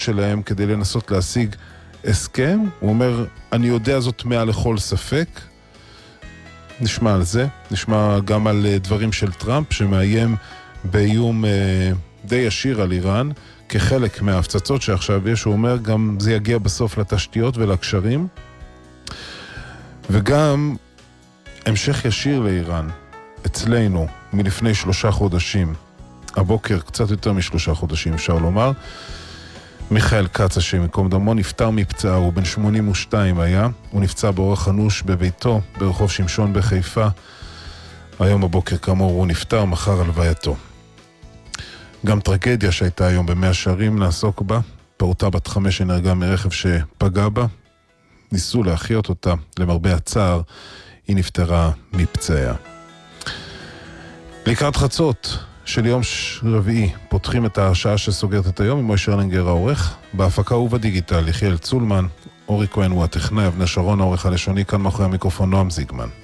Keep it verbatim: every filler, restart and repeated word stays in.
שלהם כדי לנסות להשיג הסכם. הוא אומר, אני יודע זאת מעל לכל ספק. נשמע על זה, נשמע גם על דברים של טראמפ שמאיים באיום די ישיר על איראן, כחלק מההפצצות שעכשיו יש. הוא אומר, גם זה יגיע בסוף לתשתיות ולקשרים, וגם המשך ישיר לאיראן אצלנו מלפני שלושה חודשים, הבוקר קצת יותר משלושה חודשים אפשר לומר. מיכאל קץ, השם ייקום דמו, נפטר מפצעה, הוא בן שמונים ושתיים היה, הוא נפצע באורח אנוש בביתו ברחוב שמשון בחיפה. היום הבוקר כאמור הוא נפטר, מחר הלווייתו. גם טרגדיה שהייתה היום במאה שערים נעסוק בה, פעוטה בת חמש שנהרגה מרכב שפגע בה, ניסו להחיות אותה, למרבה הצער היא נפטרה מפצעיה. לקראת חצות של יום רביעי פותחים את השעה שסוגרת את היום עם מוישה רלינגר העורך, בהפקה ובדיגיטל יחיאל צולמן, אורי כהן הוא הטכנאי, אבנר שרון העורך הלשוני, כאן מאחורי המיקרופון נועם זיגמן.